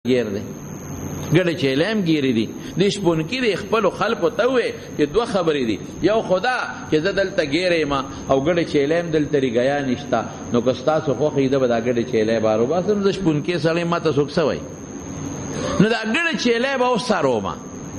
گیر دی گڑی چیلیم گیری دی دیش پونکی دی خپلو خلقو تاوی که دو خبری دی یو خدا که زه دلتا گیره ما او گڑی چیلیم دلتا ری گیا نشتا نو کستاسو خوخی ده با دا گڑی چیلی بارو باسم دش پونکی سالی ما تا سوک سوی نو دا گڑی چیلی با او سارو ما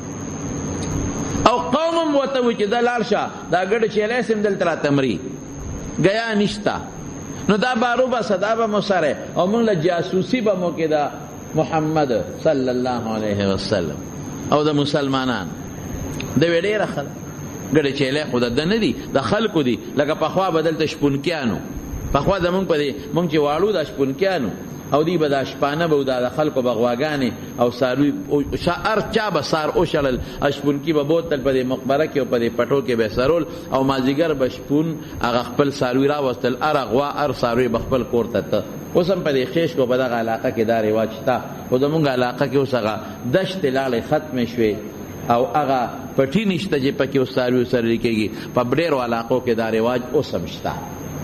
او قومم وطوی که دا لارشا دا گڑی چیلی سم دلتا را تمری گیا نشتا نو دا بارو با صدا با مساره او من لجاسوسی با موکی دا محمد صلی اللہ علیہ وسلم او دا مسلمانان دا ویڑی رخل گڑی چیلے خود دا ندی دا خلقو دی لکا پخوا بدلتا شپونکیانو پخوا دا منگ پا دی منگ چی وارو دا شپونکیانو او دی با دا شپانه با دا خلقو بغواگانی او ساروی ارچا با سار او شلل اشپونکی با بوتل پا دی مقبرکی و پا دی پٹو کے بے سرول او مازیگر بشپون اغا خپل ساروی را وستل ار اغوا ار ساروی بخپل کورتا تا اوسم پا دی خیش کو پا دا علاقہ کی دا رواج تا او دا منگا علاقہ کی اوس اغا دشت لال ختم شوی او اغا پٹی نشتا جی پا کی اس ساروی سر رکے گی پا بڑیر علاقوں کے دا رواج اوسم شتا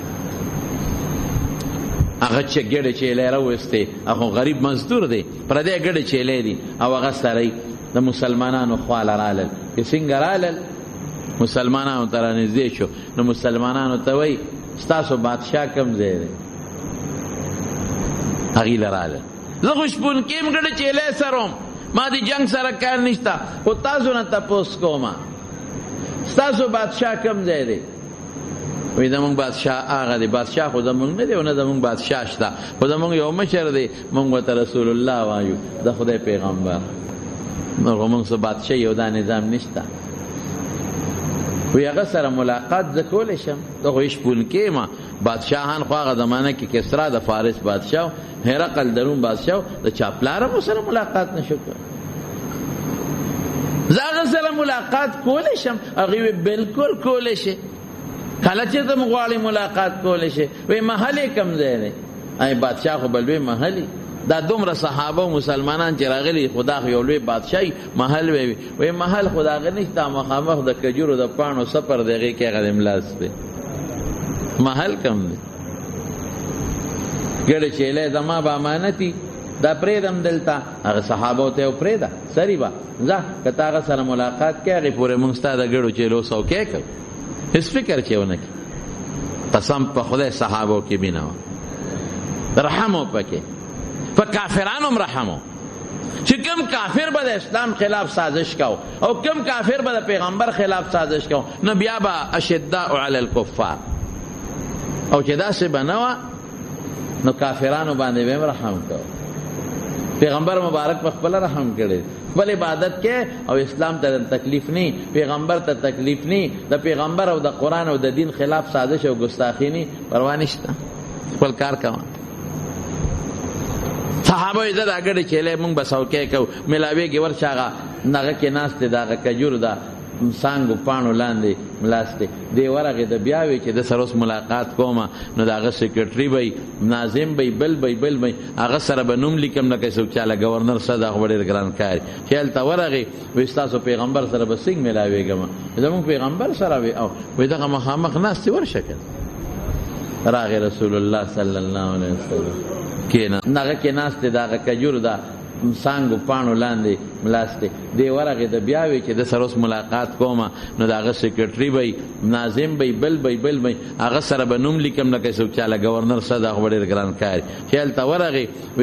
اغا چه گڑ چیلے روستے اخو غریب مزدور دی پر دے گڑ چیلے دی او اغا سرائی دا مسلمانانو خوال رالل کسنگ رالل مسلمانانو ترانزدے شو نو مسلمانانو تاوی ستاسو بادشاہ کم زیدے اغیل رالل زخوش پونکیم گڑ چیلے سروم ما دی جنگ سرکار نشتا خود تاسو نا تپوس کو ما ستاسو بادشاہ کم زیدے وی دا مونگ بادشاہ آغا دی بادشاہ خود مونگ ندی و نا دا مونگ بادشاہ شتا خود مونگ یو مشر دی مونگ و تا رسول اللہ وایو دا خدای پیغمبر نو مونگ سو بادشاہ یو دا نظام نشتا وی اغا سر ملاقات زکولشم دا خویش پونکی ما بادشاہان خواغ زمانہ کی کسرا دا فارس بادشاہ هرقل درون بادشاہ دا چاپلارم سر ملاقات نشکر زاغا سر ملاقات کولشم اغیوی بالکل کولشه کله چې ته مغواړې ملاقات کولی شي وی محل کم ځای دی ای بادشاه خو بل لوی محل دا دومره صحابه و مسلمانان چې راغلي خدا خو یو لوی بادشاهي محل وی محل خو د هغه نشته مخامخ د کجورو د پاڼو سفر د هغې کې هغه املاس دی محل کم دی ګډه چیلی زما به امانتي دا پرېږدم دلته هغه صحابو ته یو پرېږده سري به ځه که ته هغه سره ملاقات کوې هغې پورې موږ ستا د ګډو چیلو سوکې کوو اس فکر چیو نکی قسم پا خدای صحابو کی بیناو رحمو پاکی پا کافرانم رحمو چی کم کافر با دا اسلام خلاف سازش کاؤ او کم کافر با دا پیغمبر خلاف سازش کاؤ نو بیا با اشداء علی الکفار او چی دا سی بناوا نو کافرانو باندې بیم رحم کاؤ پیغمبر مبارک پا خپل رحم کرده بل عبادت کے او اسلام تا تکلیف نی پیغمبر تا تکلیف نی دا پیغمبر او دا قرآن او دا دین خلاف سازش او گستاخی نی پروانشتا بل کار کوا صحابه عزت اگر چیلے مونگ بساو کے کو ملاوی گی ورشاگا نغا کے ناس تے دا کجور دا سانگو پانو لاندے ملاستے دے ورغی دا بیاوی چی دا سروس ملاقات کوما نو دا آغا سیکرٹری بای ناظم بای بل بای آغا سر بنوم لکم نکی سوک چالا گورنر صدا خوڑی گران کاری خیال تا ورغی وستاسو پیغمبر سر بسنگ ملاوی گما دا مونگ پیغمبر سر وی او وی دا مخامخ ناس تی ورشکل راغی رسول اللہ صلی اللہ علیہ وسلم کینا نغا کے ناس تی دا آغا کجور دا سانگو پانو لاندے ملاستے دے ورغی دا بیاوی چی دا سروس ملاقات کوما نو دا آغا سیکرٹری بای ناظم بای بل بای آغا سر بنوم لکم نکی سوک چالا گورنر صدا خوڑی گران کاری خیال تا ورغی